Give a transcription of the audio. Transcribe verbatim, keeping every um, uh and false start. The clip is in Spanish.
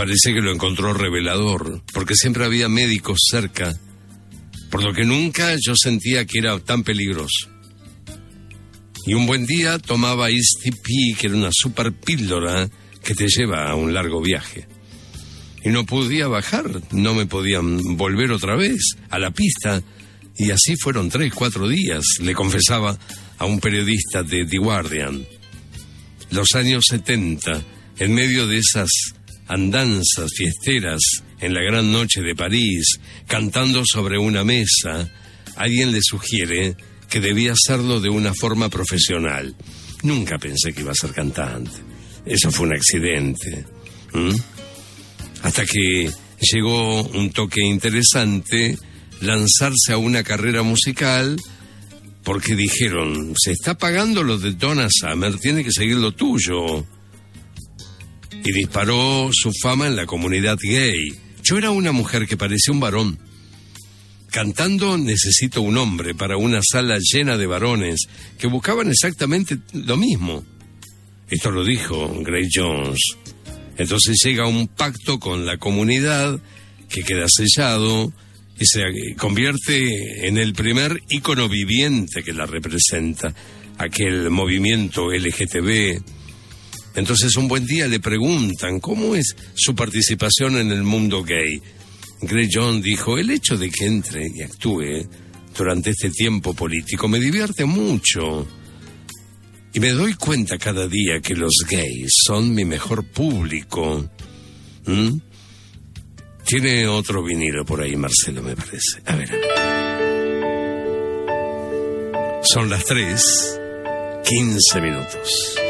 parece que lo encontró revelador, porque siempre había médicos cerca, por lo que nunca yo sentía que era tan peligroso. Y un buen día tomaba Easy P, que era una super píldora que te lleva a un largo viaje. Y no podía bajar, no me podían volver otra vez a la pista. Y así fueron tres, cuatro días, le confesaba a un periodista de The Guardian. Los años setenta, en medio de esas andanzas fiesteras en la gran noche de París, cantando sobre una mesa, alguien le sugiere que debía hacerlo de una forma profesional. Nunca pensé que iba a ser cantante. Eso fue un accidente. ¿Mm? Hasta que llegó un toque interesante, lanzarse a una carrera musical, porque dijeron, se está pagando lo de Donna Summer, tiene que seguir lo tuyo. Y disparó su fama en la comunidad gay. Yo era una mujer que parecía un varón. Cantando necesito un hombre para una sala llena de varones que buscaban exactamente lo mismo. Esto lo dijo Grace Jones. Entonces llega un pacto con la comunidad que queda sellado y se convierte en el primer ícono viviente que la representa, aquel movimiento L G T B. Entonces un buen día le preguntan cómo es su participación en el mundo gay. Grace Jones dijo, el hecho de que entre y actúe durante este tiempo político me divierte mucho. Y me doy cuenta cada día que los gays son mi mejor público. ¿Mm? Tiene otro vinilo por ahí, Marcelo, me parece. A ver, a ver. Son las tres, quince minutos.